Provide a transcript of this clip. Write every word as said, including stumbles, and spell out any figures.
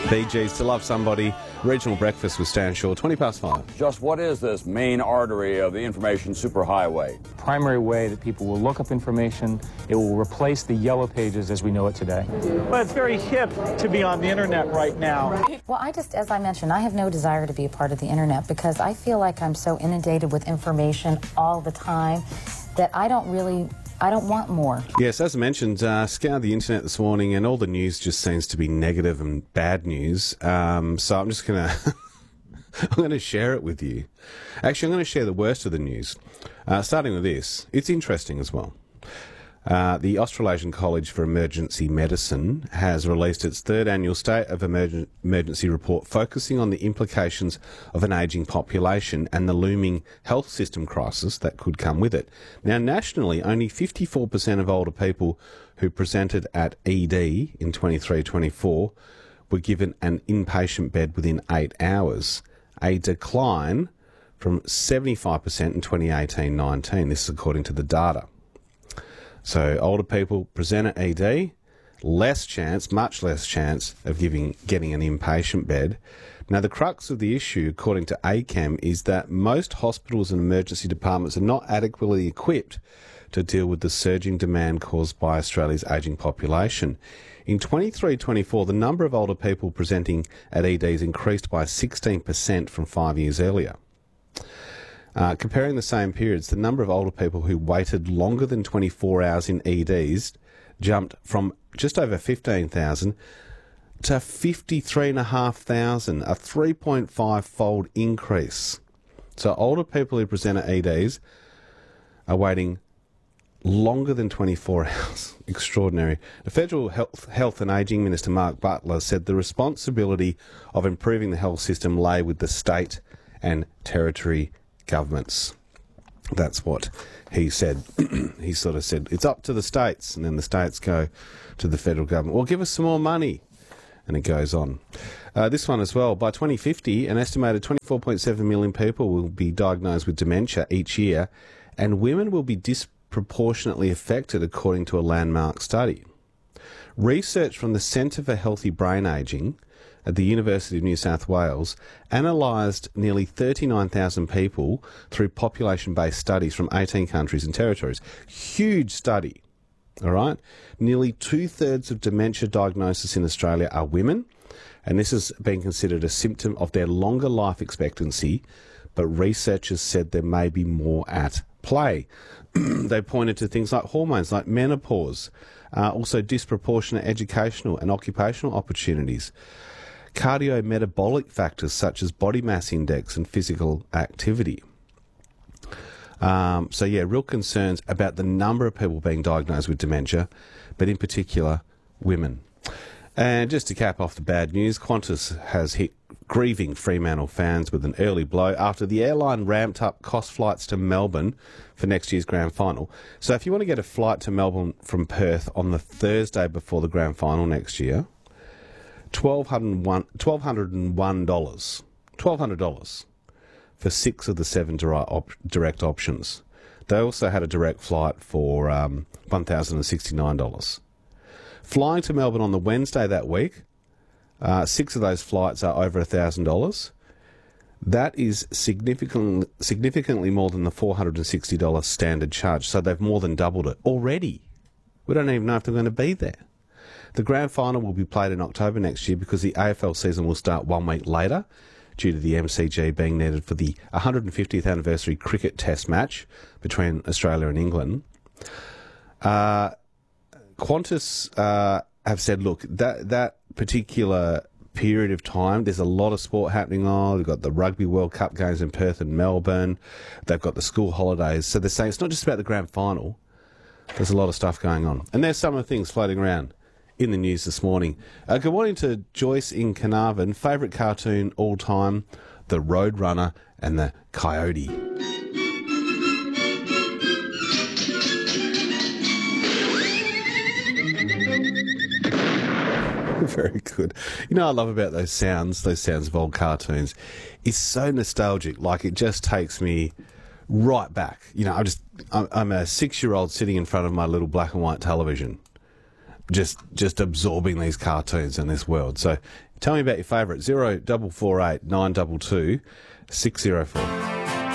Bee Gees, To Love Somebody, Regional Breakfast with Stan Shaw, twenty past five. Just what is this main artery of the information superhighway? Primary way that people will look up information. It will replace the yellow pages as we know it today. Well, it's very hip to be on the internet right now. Well, I just, as I mentioned, I have no desire to be a part of the internet because I feel like I'm so inundated with information all the time that I don't really... I don't want more. Yes, as I mentioned, uh, scoured the internet this morning and all the news just seems to be negative and bad news. Um, so I'm just going to... I'm going to share it with you. Actually, I'm going to share the worst of the news. Uh, starting with this. It's interesting as well. Uh, the Australasian College for Emergency Medicine has released its third annual State of Emergen- Emergency report focusing on the implications of an ageing population and the looming health system crisis that could come with it. Now, nationally, only fifty-four percent of older people who presented at E D in twenty-three twenty-four were given an inpatient bed within eight hours, a decline from seventy-five percent in twenty eighteen nineteen. This is according to the data. So older people present at E D, less chance, much less chance of giving getting an inpatient bed. Now, the crux of the issue, according to A C A M, is that most hospitals and emergency departments are not adequately equipped to deal with the surging demand caused by Australia's ageing population. In twenty-three twenty-four, the number of older people presenting at E Ds increased by sixteen percent from five years earlier. Uh, comparing the same periods, the number of older people who waited longer than twenty-four hours in E Ds jumped from just over fifteen thousand to fifty-three thousand five hundred, a three point five fold increase. So older people who present at E Ds are waiting longer than twenty-four hours. Extraordinary. The Federal Health, Health and Ageing Minister, Mark Butler, said the responsibility of improving the health system lay with the state and territory governments. That's what he said. He sort of said, it's up to the states, and then the states go to the federal government, well, give us some more money. And it goes on. Uh, this one as well, by twenty fifty, an estimated twenty-four point seven million people will be diagnosed with dementia each year, and women will be disproportionately affected, according to a landmark study. Research from the Centre for Healthy Brain Ageing at the University of New South Wales analysed nearly thirty-nine thousand people through population-based studies from eighteen countries and territories. Huge study, all right? Nearly two-thirds of dementia diagnosis in Australia are women, and this has been considered a symptom of their longer life expectancy, but researchers said there may be more at play. They pointed to things like hormones, like menopause, uh, also disproportionate educational and occupational opportunities, cardiometabolic factors such as body mass index and physical activity. Um, so, yeah, real concerns about the number of people being diagnosed with dementia, but in particular, women. And just to cap off the bad news, Qantas has hit grieving Fremantle fans with an early blow after the airline ramped up cost flights to Melbourne for next year's grand final. So if you want to get a flight to Melbourne from Perth on the Thursday before the grand final next year, twelve hundred and one dollars twelve hundred dollars for six of the seven direct, op- direct options. They also had a direct flight for um, one thousand sixty-nine dollars. Flying to Melbourne on the Wednesday that week, uh, six of those flights are over one thousand dollars. That is significantly, significantly more than the four hundred sixty dollars standard charge, so they've more than doubled it already. We don't even know if they're going to be there. The grand final will be played in October next year because the A F L season will start one week later due to the M C G being needed for the one hundred fiftieth anniversary cricket test match between Australia and England. Uh, Qantas uh, have said, look, that, that particular period of time, there's a lot of sport happening on. They've got the Rugby World Cup games in Perth and Melbourne. They've got the school holidays. So they're saying it's not just about the grand final. There's a lot of stuff going on. And there's some of the things floating around in the news this morning. Uh, good morning to Joyce in Carnarvon. Favourite cartoon all time, The Roadrunner and the Coyote. Very good. You know what I love about those sounds, those sounds of old cartoons? It's so nostalgic. Like, it just takes me right back. You know, I just, I'm, I'm a six-year-old sitting in front of my little black and white television. just just absorbing these cartoons in this world. So tell me about your favourite. Zero double four eight nine two two six zero four.